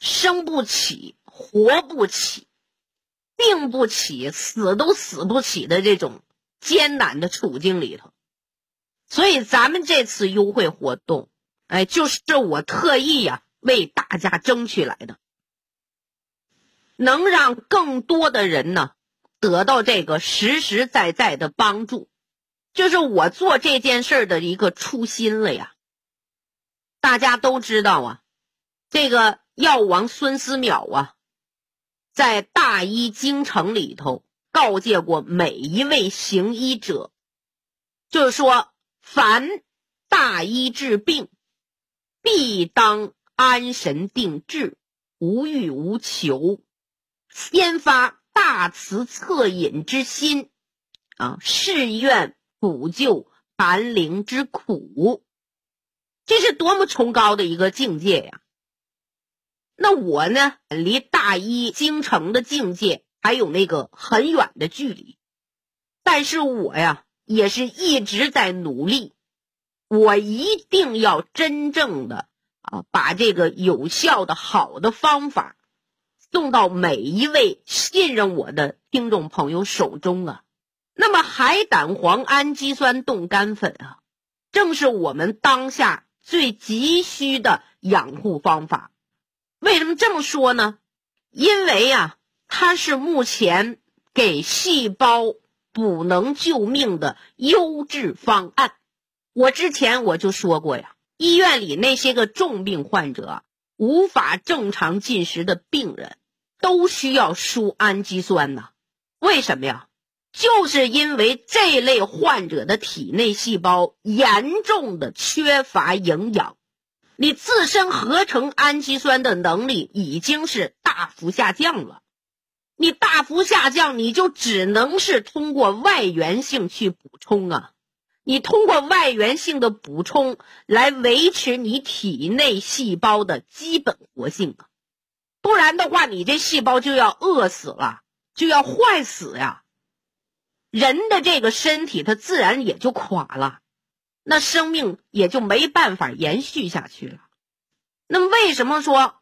生不起，活不起，病不起，死都死不起的这种艰难的处境里头。所以咱们这次优惠活动，就是我特意为大家争取来的，能让更多的人呢得到这个实实在在的帮助，就是我做这件事的一个初心了呀。大家都知道这个药王孙思邈在大医精诚里头告诫过每一位行医者，就是说凡大医治病，必当安神定志，无欲无求，先发大慈恻隐之心誓愿补救寒灵之苦。这是多么崇高的一个境界呀！那我呢，离大医精诚的境界还有那个很远的距离，但是我也是一直在努力，我一定要真正的把这个有效的好的方法送到每一位信任我的听众朋友手中那么海胆黄氨基酸冻干粉正是我们当下最急需的养护方法。为什么这么说呢？因为它是目前给细胞补能救命的优质方案。我之前就说过医院里那些个重病患者无法正常进食的病人都需要输氨基酸为什么呀？就是因为这类患者的体内细胞严重的缺乏营养，你自身合成氨基酸的能力已经是大幅下降了。你大幅下降，你就只能是通过外源性去补充你通过外源性的补充来维持你体内细胞的基本活性不然的话你这细胞就要饿死了，就要坏死人的这个身体它自然也就垮了，那生命也就没办法延续下去了。那么为什么说